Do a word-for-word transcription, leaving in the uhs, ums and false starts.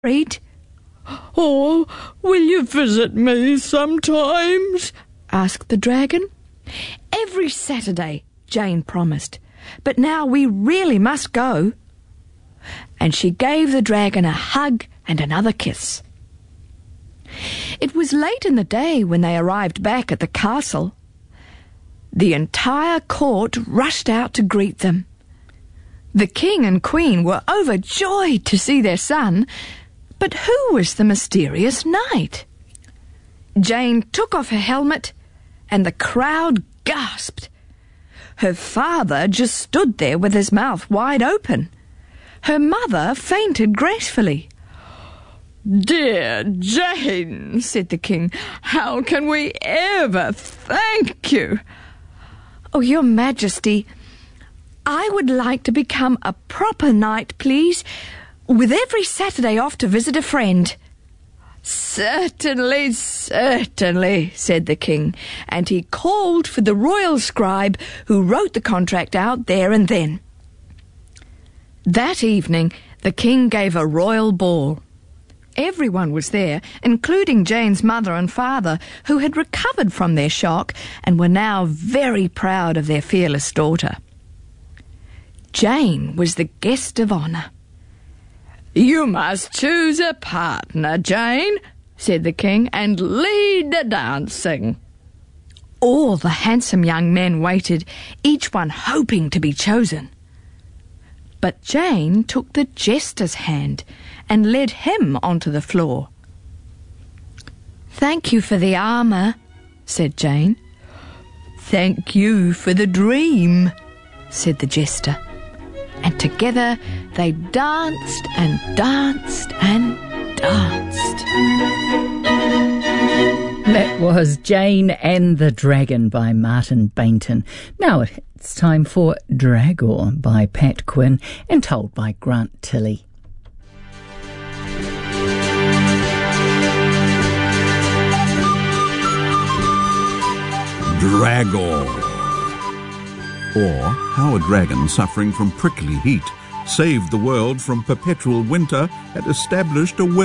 married. "Oh, will you visit me sometimes?" asked the dragon. "Every Saturday," Jane promised. "But now we really must go." And she gave the dragon a hug and another kiss. It was late in the day when they arrived back at the castle. The entire court rushed out to greet them. The king and queen were overjoyed to see their son, but who was the mysterious knight? Jane took off her helmet, and the crowd gasped. Her father just stood there with his mouth wide open. Her mother fainted gracefully. "Dear Jane," said the king, "how can we ever thank you?" "Oh, your majesty, I would like to become a proper knight, please, with every Saturday off to visit a friend." "Certainly, certainly," said the king, and he called for the royal scribe who wrote the contract out there and then. That evening, the king gave a royal ball. Everyone was there, including Jane's mother and father, who had recovered from their shock and were now very proud of their fearless daughter. Jane was the guest of honour. "You must choose a partner, Jane," said the king, "and lead the dancing." All the handsome young men waited, each one hoping to be chosen. But Jane took the jester's hand and led him onto the floor. "Thank you for the armour," said Jane. "Thank you for the dream," said the jester. And together they danced and danced and danced. That was Jane and the Dragon by Martin Bainton. Now it's time for Dragor by Pat Quinn and told by Grant Tilley. Dragor, or how a dragon suffering from prickly heat saved the world from perpetual winter and established a